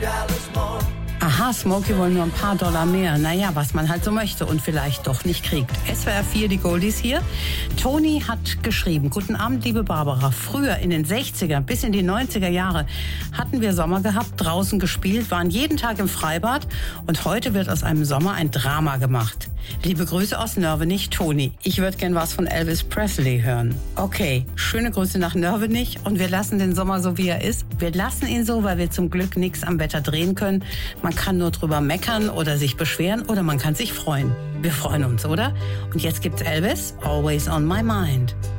Aha, Smokey wollen nur ein paar Dollar mehr. Naja, was man halt so möchte und vielleicht doch nicht kriegt. SWR 4, die Goldies hier. Toni hat geschrieben: Guten Abend, liebe Barbara. Früher in den 60er bis in die 90er Jahre hatten wir Sommer gehabt, draußen gespielt, waren jeden Tag im Freibad und heute wird aus einem Sommer ein Drama gemacht. Liebe Grüße aus Nörvenich, Toni. Ich würde gern was von Elvis Presley hören. Okay, schöne Grüße nach Nörvenich und wir lassen den Sommer so, wie er ist. Wir lassen ihn so, weil wir zum Glück nichts am Wetter drehen können. Man kann nur drüber meckern oder sich beschweren oder man kann sich freuen. Wir freuen uns, oder? Und jetzt gibt's Elvis, Always on My Mind.